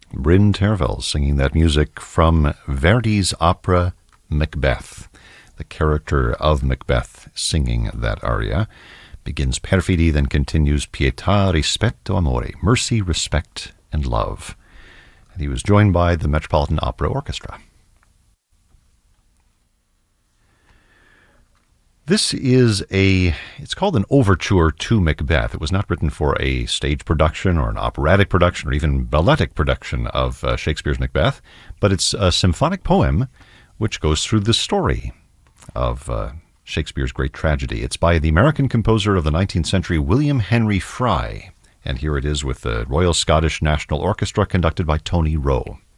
Bryn Terfel singing that music from Verdi's opera Macbeth. The character of Macbeth singing that aria begins Perfidi, then continues Pietà, rispetto, amore, mercy, respect, and love. And he was joined by the Metropolitan Opera Orchestra. This is it's called an overture to Macbeth. It was not written for a stage production or an operatic production or even balletic production of Shakespeare's Macbeth, but it's a symphonic poem which goes through the story of Shakespeare's great tragedy. It's by the American composer of the 19th century, William Henry Fry, and here it is with the Royal Scottish National Orchestra conducted by Tony Rowe.